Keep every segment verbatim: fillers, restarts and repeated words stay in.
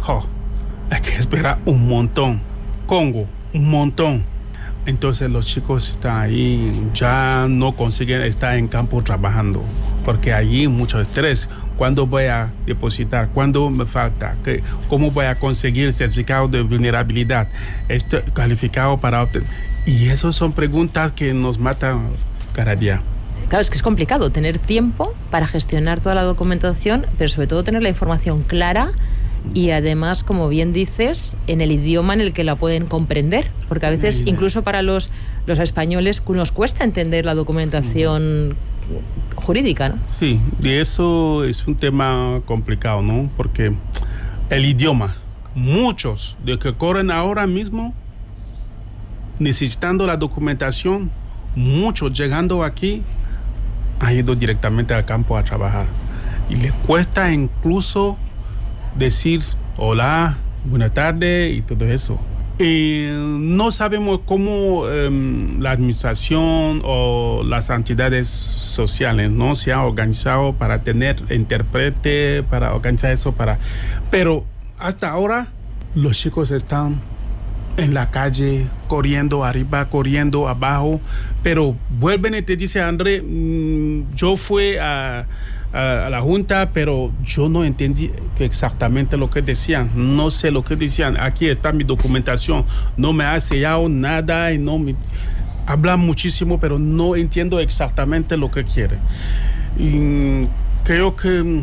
oh, hay que esperar un montón. Congo, un montón. Entonces los chicos están ahí, ya no consiguen estar en campo trabajando, porque allí hay mucho estrés. ¿Cuándo voy a depositar? ¿Cuándo me falta? ¿Qué, ¿Cómo voy a conseguir el certificado de vulnerabilidad? ¿Estoy calificado para obtener? Y esas son preguntas que nos matan cada día. Claro, es que es complicado tener tiempo para gestionar toda la documentación, pero sobre todo tener la información clara y además, como bien dices, en el idioma en el que la pueden comprender, porque a veces incluso para los, los españoles nos cuesta entender la documentación jurídica, ¿no? Sí, y eso es un tema complicado, ¿no? Porque el idioma, muchos de que corren ahora mismo necesitando la documentación, muchos llegando aquí han ido directamente al campo a trabajar y le cuesta incluso decir hola, buenas tardes y todo eso. Y no sabemos cómo um, la administración o las entidades sociales no se han organizado para tener intérprete, para organizar eso, para... Pero hasta ahora los chicos están en la calle, corriendo arriba, corriendo abajo, pero vuelven y te dicen, André, mmm, yo fui a... a la junta, pero yo no entendí exactamente lo que decían, no sé lo que decían, aquí está mi documentación, no me ha sellado nada y no me... Hablan muchísimo, pero no entiendo exactamente lo que quiere. Y creo que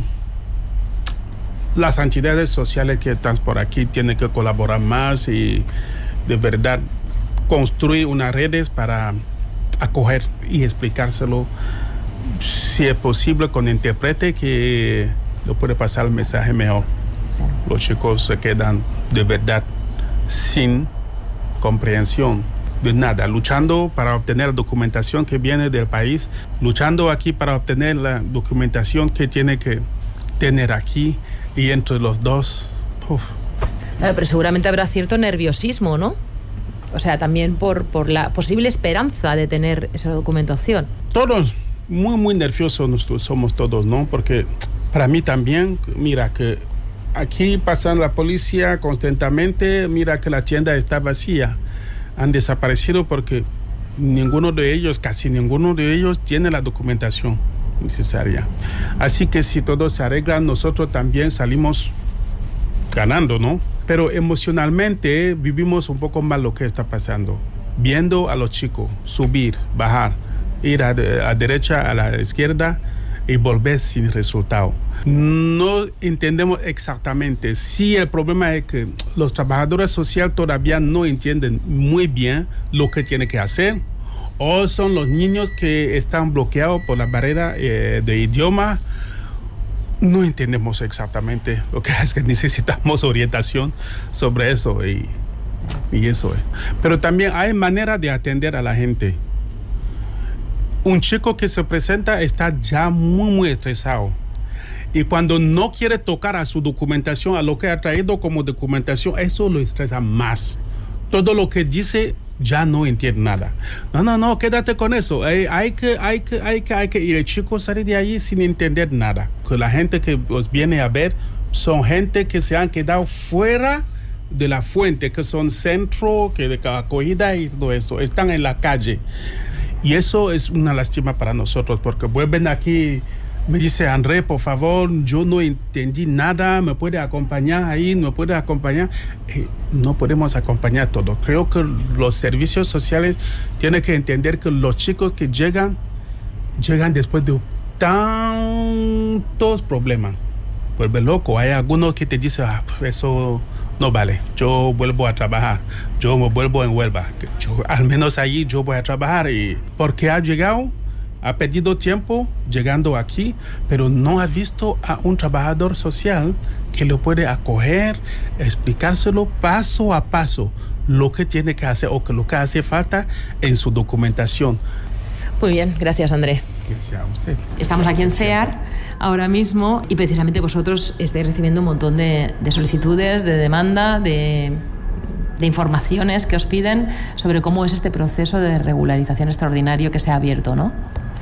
las entidades sociales que están por aquí tienen que colaborar más y de verdad construir unas redes para acoger y explicárselo, si es posible, con intérprete que lo puede pasar el mensaje mejor. Los chicos se quedan de verdad sin comprensión de nada, luchando para obtener la documentación que viene del país, luchando aquí para obtener la documentación que tiene que tener aquí, y entre los dos, uf. Claro, pero seguramente habrá cierto nerviosismo, ¿no? O sea, también por, por la posible esperanza de tener esa documentación. Todos muy, muy nerviosos somos todos, ¿no? Porque para mí también, mira que aquí pasan la policía constantemente, mira que la tienda está vacía. Han desaparecido porque ninguno de ellos, casi ninguno de ellos tiene la documentación necesaria. Así que si todo se arregla, nosotros también salimos ganando, ¿no? Pero emocionalmente vivimos un poco mal lo que está pasando. Viendo a los chicos subir, bajar, ir a, a derecha, a la izquierda y volver sin resultado. No entendemos exactamente si el problema es que los trabajadores sociales todavía no entienden muy bien lo que tienen que hacer, o son los niños que están bloqueados por la barrera eh, de idioma. No entendemos exactamente lo que es, que necesitamos orientación sobre eso y, y eso es. Pero también hay manera de atender a la gente. Un chico que se presenta está ya muy, muy estresado. Y cuando no quiere tocar a su documentación, a lo que ha traído como documentación, eso lo estresa más. Todo lo que dice ya no entiende nada. No, no, no, quédate con eso. Hay, hay que, hay que, hay que, hay que. Y el chico sale de ahí sin entender nada. Que la gente que os viene a ver son gente que se han quedado fuera de la fuente, que son centro, que de acogida y todo eso. Están en la calle. Y eso es una lástima para nosotros, porque vuelven aquí, me dice, André, por favor, yo no entendí nada, ¿me puede acompañar ahí? ¿Me puede acompañar? Eh, no podemos acompañar todo. Creo que los servicios sociales tienen que entender que los chicos que llegan, llegan después de tantos problemas. Vuelve loco. Hay algunos que te dicen, ah, eso no vale, yo vuelvo a trabajar, yo me vuelvo en Huelva, yo, al menos allí yo voy a trabajar. Y porque ha llegado, ha perdido tiempo llegando aquí, pero no ha visto a un trabajador social que lo puede acoger, explicárselo paso a paso lo que tiene que hacer o que lo que hace falta en su documentación. Muy bien, gracias, André. Gracias a usted. Estamos aquí en CEAR ahora mismo y precisamente vosotros estáis recibiendo un montón de, de solicitudes, de demanda, de, de informaciones que os piden sobre cómo es este proceso de regularización extraordinario que se ha abierto, ¿no?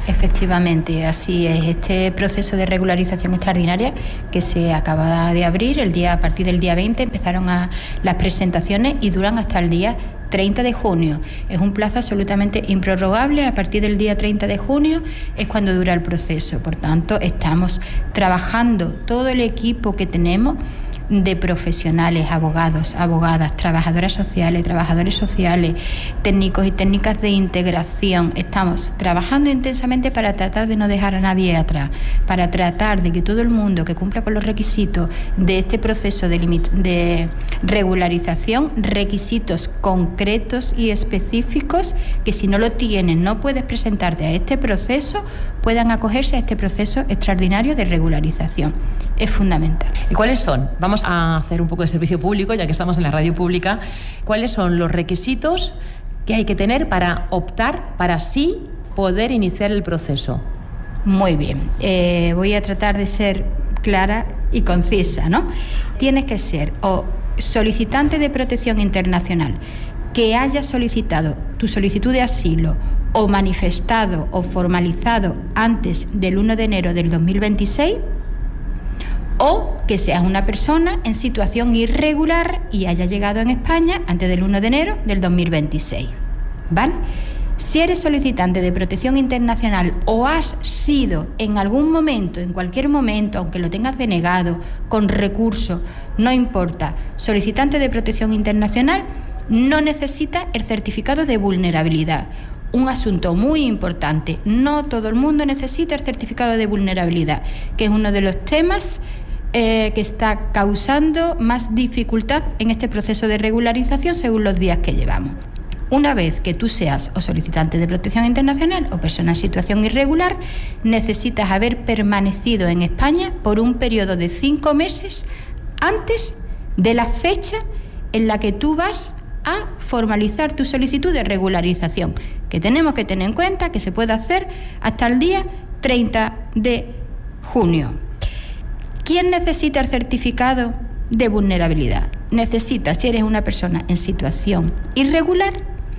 Efectivamente, así es. Este proceso de regularización extraordinaria que se acaba de abrir, el día a partir del día veinte empezaron a, las presentaciones y duran hasta el día treinta de junio. Es un plazo absolutamente improrrogable. A partir del día treinta de junio es cuando dura el proceso. Por tanto, estamos trabajando todo el equipo que tenemos de profesionales, abogados, abogadas, trabajadoras sociales, trabajadores sociales, técnicos y técnicas de integración. Estamos trabajando intensamente para tratar de no dejar a nadie atrás, para tratar de que todo el mundo que cumpla con los requisitos de este proceso de, limit- de regularización, requisitos concretos y específicos, que si no lo tienen, no puedes presentarte a este proceso, puedan acogerse a este proceso extraordinario de regularización. Es fundamental. ¿Y cuáles son? Vamos a hacer un poco de servicio público, ya que estamos en la radio pública. ¿Cuáles son los requisitos que hay que tener para optar, para sí poder iniciar el proceso? Muy bien. Eh, voy a tratar de ser clara y concisa, ¿no? Tienes que ser o solicitante de protección internacional que haya solicitado tu solicitud de asilo o manifestado o formalizado antes del uno de enero del dos mil veintiséis, o que seas una persona en situación irregular y haya llegado en España antes del uno de enero del dos mil veintiséis, ¿vale? Si eres solicitante de protección internacional o has sido en algún momento, en cualquier momento, aunque lo tengas denegado, con recurso, no importa, solicitante de protección internacional, no necesitas el certificado de vulnerabilidad. Un asunto muy importante, no todo el mundo necesita el certificado de vulnerabilidad, que es uno de los temas Eh, que está causando más dificultad en este proceso de regularización según los días que llevamos. Una vez que tú seas o solicitante de protección internacional o persona en situación irregular, necesitas haber permanecido en España por un periodo de cinco meses antes de la fecha en la que tú vas a formalizar tu solicitud de regularización, que tenemos que tener en cuenta que se puede hacer hasta el día treinta de junio. ¿Quién necesita el certificado de vulnerabilidad? Necesitas, si eres una persona en situación irregular,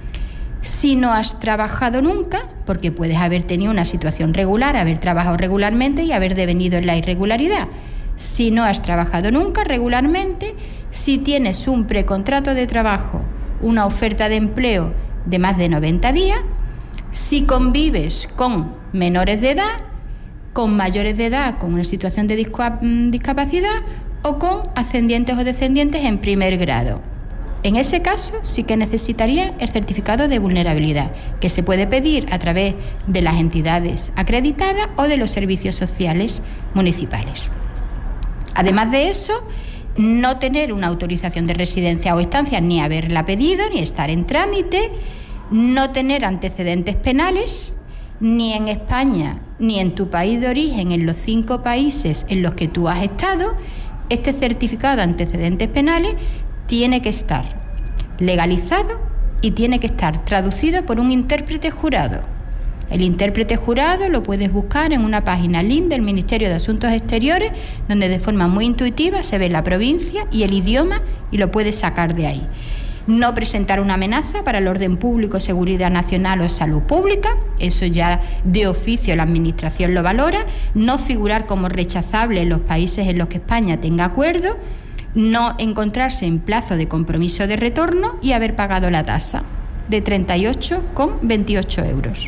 si no has trabajado nunca, porque puedes haber tenido una situación regular, haber trabajado regularmente y haber devenido en la irregularidad. Si no has trabajado nunca regularmente, si tienes un precontrato de trabajo, una oferta de empleo de más de noventa días, si convives con menores de edad, con mayores de edad con una situación de discapacidad o con ascendientes o descendientes en primer grado. En ese caso sí que necesitaría el certificado de vulnerabilidad, que se puede pedir a través de las entidades acreditadas o de los servicios sociales municipales. Además de eso, no tener una autorización de residencia o estancia, ni haberla pedido, ni estar en trámite, no tener antecedentes penales, ni en España, ni en tu país de origen, en los cinco países en los que tú has estado. Este certificado de antecedentes penales tiene que estar legalizado y tiene que estar traducido por un intérprete jurado. El intérprete jurado lo puedes buscar en una página link del Ministerio de Asuntos Exteriores, donde de forma muy intuitiva se ve la provincia y el idioma y lo puedes sacar de ahí. No presentar una amenaza para el orden público, seguridad nacional o salud pública, eso ya de oficio la Administración lo valora. No figurar como rechazable en los países en los que España tenga acuerdo. No encontrarse en plazo de compromiso de retorno y haber pagado la tasa de treinta y ocho coma veintiocho euros.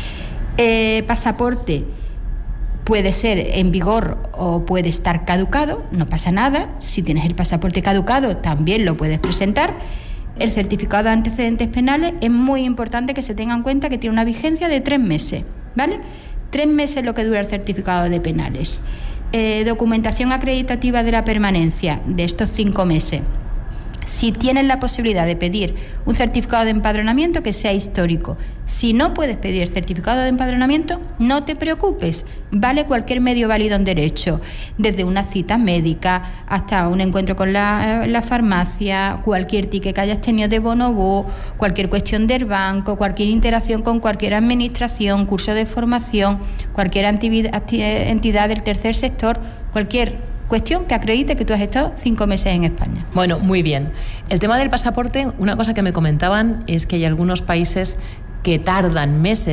Eh, pasaporte puede ser en vigor o puede estar caducado, no pasa nada. Si tienes el pasaporte caducado también lo puedes presentar. El certificado de antecedentes penales es muy importante que se tenga en cuenta que tiene una vigencia de tres meses, ¿vale? Tres meses es lo que dura el certificado de penales. Eh, documentación acreditativa de la permanencia de estos cinco meses. Si tienes la posibilidad de pedir un certificado de empadronamiento, que sea histórico. Si no puedes pedir certificado de empadronamiento, no te preocupes, vale cualquier medio válido en derecho, desde una cita médica hasta un encuentro con la, la farmacia, cualquier ticket que hayas tenido de bonobo, cualquier cuestión del banco, cualquier interacción con cualquier administración, curso de formación, cualquier entidad del tercer sector, cualquier cuestión que acredite que tú has estado cinco meses en España. Bueno, muy bien. El tema del pasaporte, una cosa que me comentaban es que hay algunos países que tardan meses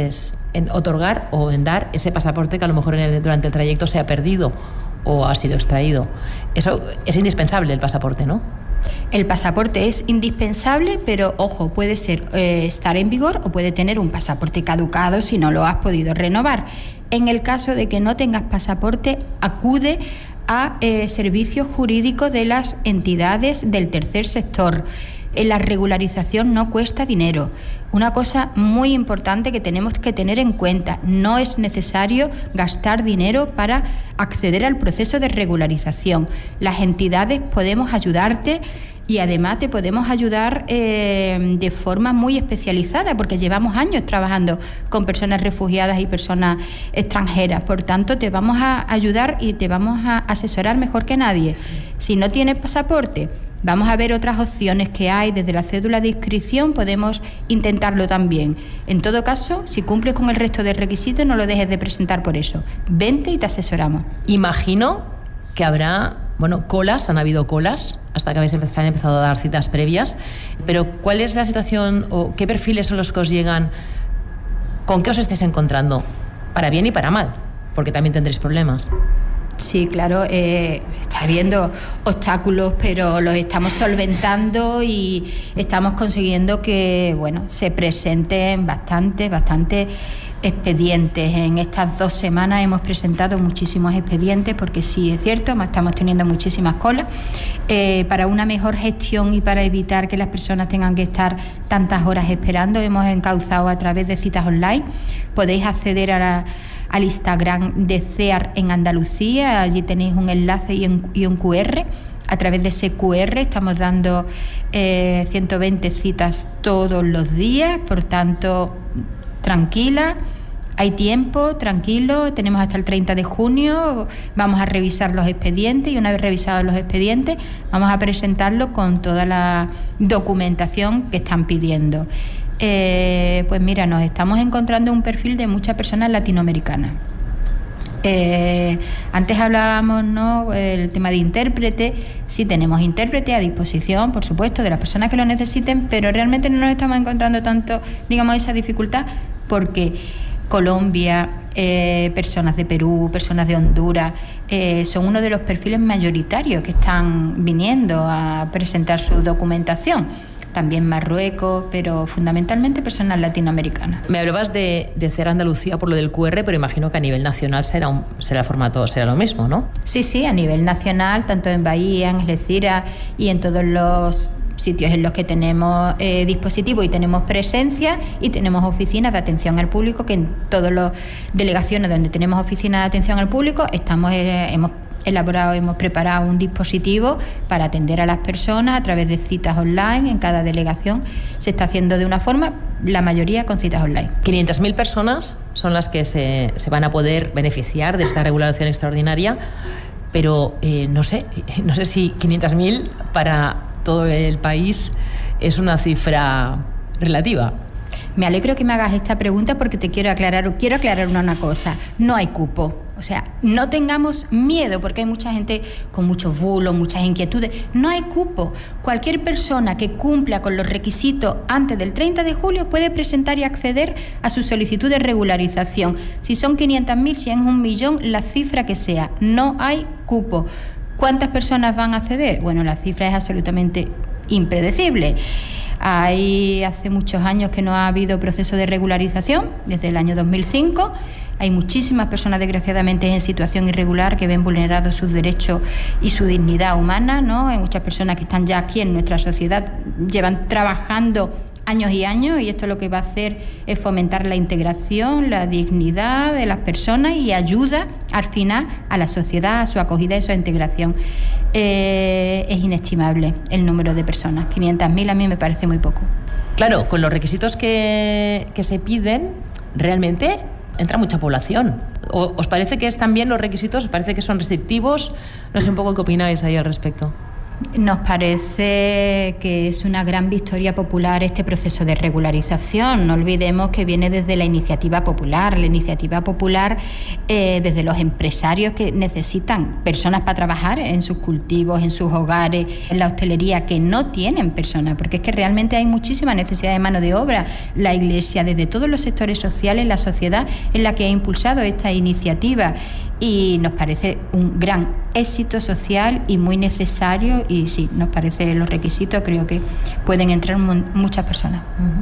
en otorgar o en dar ese pasaporte que a lo mejor en el, durante el trayecto se ha perdido o ha sido extraído. Eso es indispensable, el pasaporte, ¿no? El pasaporte es indispensable, pero ojo, puede ser eh, estar en vigor o puede tener un pasaporte caducado si no lo has podido renovar. En el caso de que no tengas pasaporte, acude a eh, servicios jurídicos de las entidades del tercer sector. La regularización no cuesta dinero. Una cosa muy importante que tenemos que tener en cuenta: no es necesario gastar dinero para acceder al proceso de regularización. Las entidades podemos ayudarte y además te podemos ayudar eh, de forma muy especializada, porque llevamos años trabajando con personas refugiadas y personas extranjeras. Por tanto, te vamos a ayudar y te vamos a asesorar mejor que nadie. Si no tienes pasaporte, vamos a ver otras opciones que hay. Desde la cédula de inscripción podemos intentarlo también. En todo caso, si cumples con el resto de requisitos, no lo dejes de presentar por eso. Vente y te asesoramos. Imagino que habrá, bueno, colas, han habido colas, hasta que habéis empezado, han empezado a dar citas previas, pero ¿cuál es la situación o qué perfiles son los que os llegan? ¿Con qué os estáis encontrando? Para bien y para mal, porque también tendréis problemas. Sí, claro, eh, está habiendo obstáculos, pero los estamos solventando y estamos consiguiendo que, bueno, se presenten bastante, bastante expedientes. En estas dos semanas hemos presentado muchísimos expedientes, porque sí es cierto, estamos teniendo muchísimas colas. Eh, para una mejor gestión y para evitar que las personas tengan que estar tantas horas esperando, hemos encauzado a través de citas online. Podéis acceder a la al Instagram de C E A R en Andalucía, allí tenéis un enlace y un, y un cu erre. A través de ese cu erre estamos dando eh, ciento veinte citas todos los días, por tanto, tranquila, hay tiempo, tranquilo, tenemos hasta el treinta de junio, vamos a revisar los expedientes y una vez revisados los expedientes vamos a presentarlo con toda la documentación que están pidiendo. Eh, pues mira, nos estamos encontrando un perfil de muchas personas latinoamericanas. Eh, antes hablábamos, ¿no?, el tema de intérprete. Sí, tenemos intérprete a disposición, por supuesto, de las personas que lo necesiten, pero realmente no nos estamos encontrando tanto, digamos, esa dificultad, porque Colombia, eh, personas de Perú, personas de Honduras, eh, son uno de los perfiles mayoritarios que están viniendo a presentar su documentación. También Marruecos, pero fundamentalmente personas latinoamericanas. Me hablabas de, de C E A R Andalucía por lo del cu erre, pero imagino que a nivel nacional será un, será el formato, será lo mismo, ¿no? Sí, sí, a nivel nacional, tanto en Bahía, en Algeciras y en todos los sitios en los que tenemos eh, dispositivos y tenemos presencia y tenemos oficinas de atención al público, que en todas las delegaciones donde tenemos oficinas de atención al público estamos eh, hemos elaborado, hemos preparado un dispositivo para atender a las personas a través de citas online. En cada delegación se está haciendo de una forma, la mayoría con citas online. quinientas mil personas son las que se, se van a poder beneficiar de esta regulación extraordinaria, pero eh, no sé, no sé si quinientas mil para todo el país es una cifra relativa. Me alegro que me hagas esta pregunta porque te quiero aclarar, quiero aclarar una cosa. No hay cupo. O sea, no tengamos miedo, porque hay mucha gente con muchos bulos, muchas inquietudes. No hay cupo. Cualquier persona que cumpla con los requisitos antes del treinta de julio puede presentar y acceder a su solicitud de regularización. Si son quinientas mil, si es un millón, la cifra que sea. No hay cupo. ¿Cuántas personas van a acceder? Bueno, la cifra es absolutamente impredecible. Hay hace muchos años que no ha habido proceso de regularización, desde el año dos mil cinco. Hay muchísimas personas, desgraciadamente, en situación irregular que ven vulnerados sus derechos y su dignidad humana, ¿no? Hay muchas personas que están ya aquí en nuestra sociedad, llevan trabajando años y años, y esto lo que va a hacer es fomentar la integración, la dignidad de las personas y ayuda al final a la sociedad, a su acogida y su integración. Eh, es inestimable el número de personas. quinientas mil a mí me parece muy poco. Claro, con los requisitos que, que se piden, realmente entra mucha población. ¿O, ¿Os parece que están bien los requisitos? ¿Os parece que son restrictivos? No sé un poco qué opináis ahí al respecto. Nos parece que es una gran victoria popular este proceso de regularización. No olvidemos que viene desde la iniciativa popular, la iniciativa popular eh, desde los empresarios que necesitan personas para trabajar en sus cultivos, en sus hogares, en la hostelería, que no tienen personas, porque es que realmente hay muchísima necesidad de mano de obra. La Iglesia, desde todos los sectores sociales, la sociedad es la que ha impulsado esta iniciativa y nos parece un gran éxito social y muy necesario, y sí, nos parece los requisitos, creo que pueden entrar muchas personas.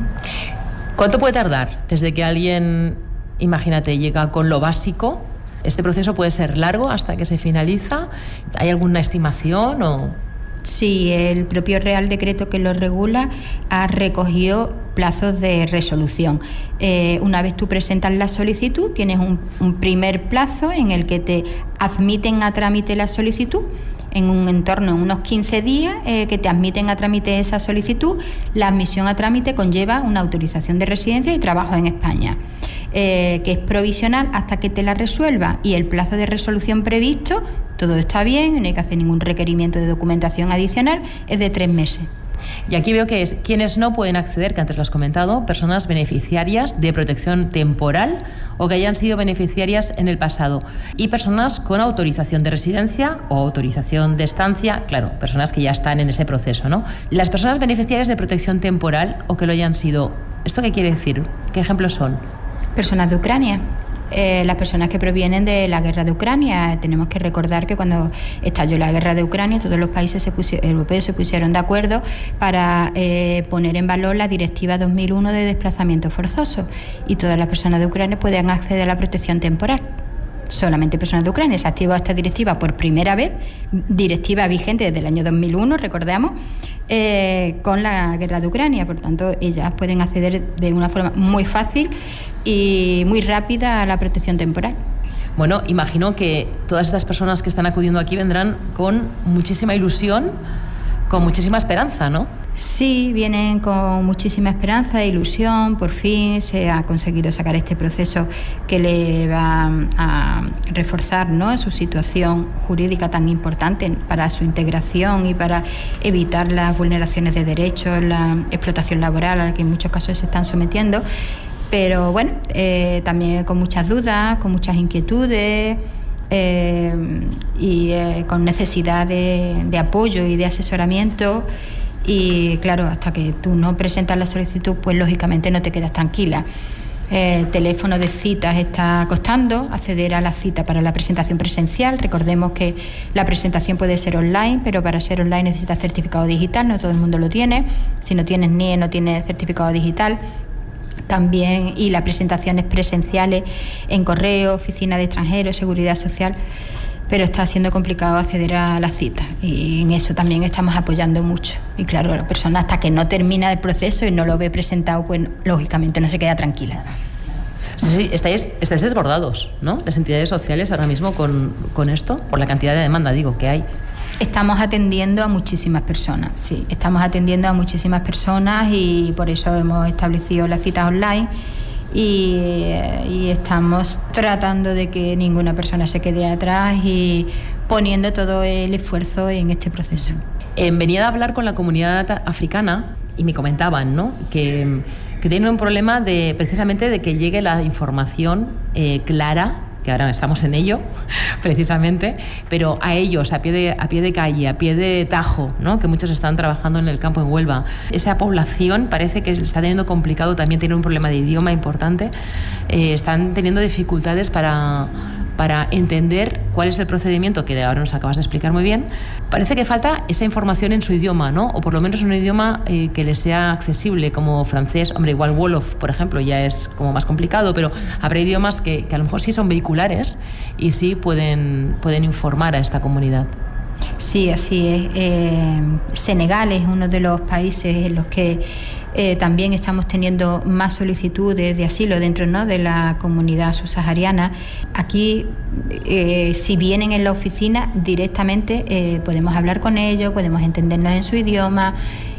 ¿Cuánto puede tardar desde que alguien, imagínate, llega con lo básico? ¿Este proceso puede ser largo hasta que se finaliza? ¿Hay alguna estimación o...? Sí, el propio Real Decreto que lo regula ha recogido plazos de resolución. Eh, una vez tú presentas la solicitud, tienes un, un primer plazo en el que te admiten a trámite la solicitud, en un entorno, en unos quince días, eh, que te admiten a trámite esa solicitud. La admisión a trámite conlleva una autorización de residencia y trabajo en España, eh, que es provisional hasta que te la resuelva, y el plazo de resolución previsto, todo está bien, no hay que hacer ningún requerimiento de documentación adicional, es de tres meses. Y aquí veo que es quienes no pueden acceder, que antes lo has comentado, personas beneficiarias de protección temporal o que hayan sido beneficiarias en el pasado, y personas con autorización de residencia o autorización de estancia, claro, personas que ya están en ese proceso, ¿no? Las personas beneficiarias de protección temporal o que lo hayan sido, ¿esto qué quiere decir? ¿Qué ejemplos son? Personas de Ucrania. Eh, las personas que provienen de la guerra de Ucrania. Tenemos que recordar que cuando estalló la guerra de Ucrania, todos los países se pusi- europeos se pusieron de acuerdo para eh, poner en valor la Directiva dos mil uno de desplazamiento forzoso, y todas las personas de Ucrania pueden acceder a la protección temporal. Solamente personas de Ucrania. Se activó esta directiva por primera vez, directiva vigente desde el año dos mil uno, recordamos, eh, con la guerra de Ucrania. Por tanto, ellas pueden acceder de una forma muy fácil y muy rápida a la protección temporal. Bueno, imagino que todas estas personas que están acudiendo aquí vendrán con muchísima ilusión, con muchísima esperanza, ¿no? Sí, vienen con muchísima esperanza e ilusión. Por fin se ha conseguido sacar este proceso que le va a reforzar, ¿no?, su situación jurídica tan importante para su integración y para evitar las vulneraciones de derechos, la explotación laboral a la que en muchos casos se están sometiendo. Pero bueno, eh, también con muchas dudas, con muchas inquietudes, eh, y eh, con necesidad de, de apoyo y de asesoramiento. Y claro, hasta que tú no presentas la solicitud, pues lógicamente no te quedas tranquila. El teléfono de citas está costando, acceder a la cita para la presentación presencial. Recordemos que la presentación puede ser online, pero para ser online necesitas certificado digital, no todo el mundo lo tiene. Si no tienes N I E, no tienes certificado digital. También, y las presentaciones presenciales en correo, oficina de extranjeros, seguridad social, pero está siendo complicado acceder a las citas, y en eso también estamos apoyando mucho. Y claro, la persona hasta que no termina el proceso y no lo ve presentado, pues lógicamente no se queda tranquila. Sí, estáis, estáis desbordados, ¿no?, las entidades sociales ahora mismo con, con esto, por la cantidad de demanda, digo, que hay. Estamos atendiendo a muchísimas personas, sí, estamos atendiendo a muchísimas personas, y por eso hemos establecido las citas online, y, y estamos tratando de que ninguna persona se quede atrás y poniendo todo el esfuerzo en este proceso. Eh, venía a hablar con la comunidad africana y me comentaban, ¿no?, que, que tienen un problema de precisamente de que llegue la información eh, clara, que ahora estamos en ello, precisamente, pero a ellos, a pie de, a pie de calle, a pie de tajo, ¿no?, que muchos están trabajando en el campo en Huelva. Esa población parece que está teniendo complicado, también tiene un problema de idioma importante, eh, están teniendo dificultades para, para entender cuál es el procedimiento, que ahora nos acabas de explicar muy bien. Parece que falta esa información en su idioma, ¿no?, o por lo menos un idioma eh, que les sea accesible, como francés. Hombre, igual Wolof, por ejemplo, ya es como más complicado, pero habrá idiomas que, que a lo mejor sí son vehiculares y sí pueden, pueden informar a esta comunidad. Sí, así es. Eh, Senegal es uno de los países en los que eh, también estamos teniendo más solicitudes de asilo dentro, ¿no?, de la comunidad subsahariana. Aquí, eh, si vienen en la oficina directamente, eh, podemos hablar con ellos, podemos entendernos en su idioma,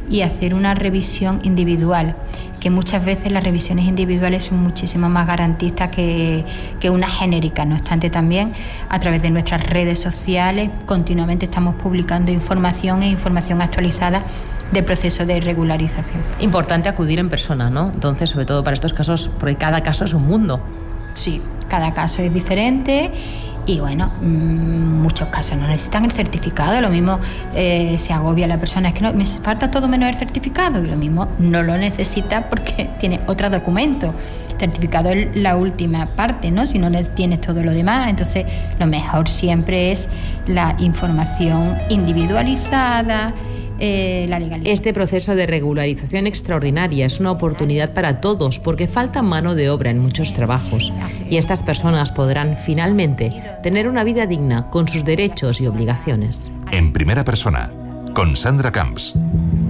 y hacer una revisión individual, que muchas veces las revisiones individuales son muchísimo más garantistas que, que una genérica. No obstante, también a través de nuestras redes sociales continuamente estamos publicando información e información actualizada del proceso de regularización. Importante acudir en persona, ¿no? Entonces, sobre todo para estos casos, porque cada caso es un mundo. Sí, cada caso es diferente y bueno, muchos casos no necesitan el certificado. Lo mismo eh, se agobia la persona, es que no, me falta todo menos el certificado, y lo mismo no lo necesita porque tiene otro documento. El certificado es la última parte, ¿no? Si no tienes todo lo demás, entonces lo mejor siempre es la información individualizada. Eh, la legalidad. Este proceso de regularización extraordinaria es una oportunidad para todos porque falta mano de obra en muchos trabajos y estas personas podrán finalmente tener una vida digna con sus derechos y obligaciones. En primera persona, con Sandra Camps.